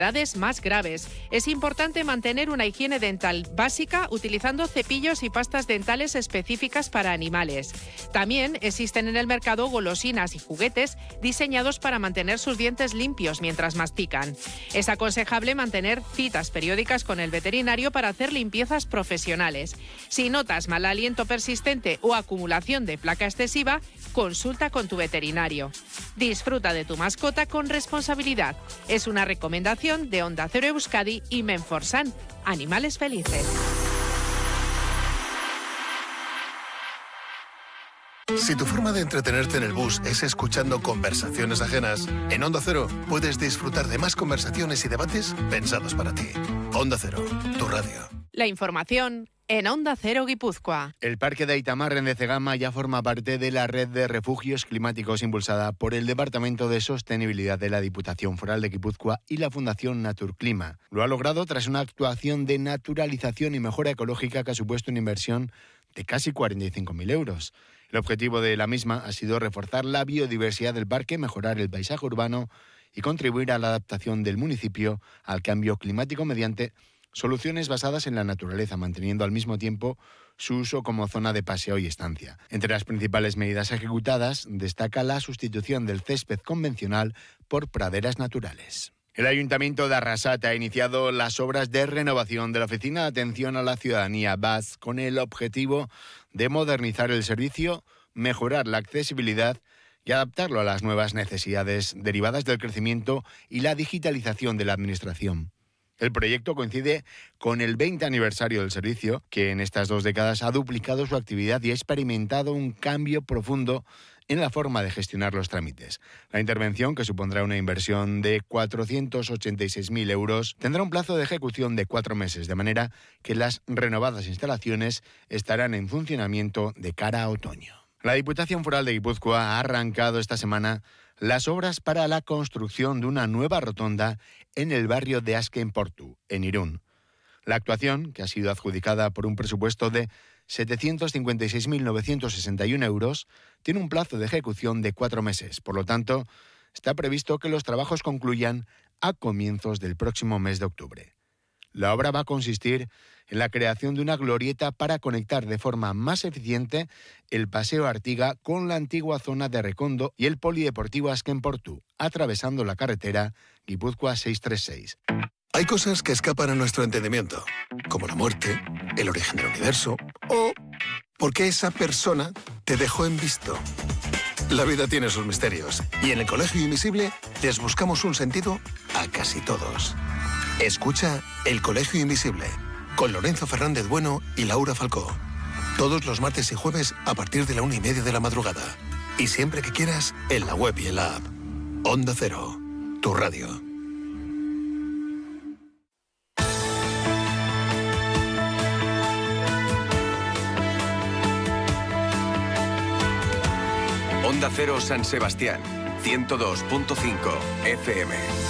más graves. Es importante mantener una higiene dental básica utilizando cepillos y pastas dentales específicas para animales. También existen en el mercado golosinas y juguetes diseñados para mantener sus dientes limpios mientras mastican. Es aconsejable mantener citas periódicas con el veterinario para hacer limpiezas profesionales. Si notas mal aliento persistente o acumulación de placa excesiva, consulta con tu veterinario. Disfruta de tu mascota con responsabilidad. Es una recomendación de Onda Cero Euskadi y Menforsan. Animales felices. Si tu forma de entretenerte en el bus es escuchando conversaciones ajenas, en Onda Cero puedes disfrutar de más conversaciones y debates pensados para ti. Onda Cero, tu radio. La información en Onda Cero Guipúzcoa. El Parque de Aitamarren de Cegama ya forma parte de la red de refugios climáticos impulsada por el Departamento de Sostenibilidad de la Diputación Foral de Guipúzcoa y la Fundación Naturclima. Lo ha logrado tras una actuación de naturalización y mejora ecológica que ha supuesto una inversión de casi 45.000 euros. El objetivo de la misma ha sido reforzar la biodiversidad del parque, mejorar el paisaje urbano y contribuir a la adaptación del municipio al cambio climático mediante soluciones basadas en la naturaleza, manteniendo al mismo tiempo su uso como zona de paseo y estancia. Entre las principales medidas ejecutadas destaca la sustitución del césped convencional por praderas naturales. El Ayuntamiento de Arrasate ha iniciado las obras de renovación de la Oficina de Atención a la Ciudadanía BAS con el objetivo de modernizar el servicio, mejorar la accesibilidad y adaptarlo a las nuevas necesidades derivadas del crecimiento y la digitalización de la Administración. El proyecto coincide con el 20 aniversario del servicio, que en estas 2 décadas ha duplicado su actividad y ha experimentado un cambio profundo en la forma de gestionar los trámites. La intervención, que supondrá una inversión de 486.000 euros, tendrá un plazo de ejecución de 4 meses, de manera que las renovadas instalaciones estarán en funcionamiento de cara a otoño. La Diputación Foral de Guipúzcoa ha arrancado esta semana las obras para la construcción de una nueva rotonda en el barrio de Azken Portu, en Irún. La actuación, que ha sido adjudicada por un presupuesto de 756.961 euros, tiene un plazo de ejecución de 4 meses. Por lo tanto, está previsto que los trabajos concluyan a comienzos del próximo mes de octubre. La obra va a consistir en la creación de una glorieta para conectar de forma más eficiente el Paseo Artiga con la antigua zona de Recondo y el Polideportivo Azken Portu, atravesando la carretera Guipúzcoa 636. Hay cosas que escapan a nuestro entendimiento, como la muerte, el origen del universo o por qué esa persona te dejó en visto. La vida tiene sus misterios y en el Colegio Invisible les buscamos un sentido a casi todos. Escucha El Colegio Invisible con Lorenzo Fernández Bueno y Laura Falcó. Todos los martes y jueves a partir de la 1:30 de la madrugada. Y siempre que quieras, en la web y en la app. Onda Cero, tu radio. Onda Cero San Sebastián, 102.5 FM.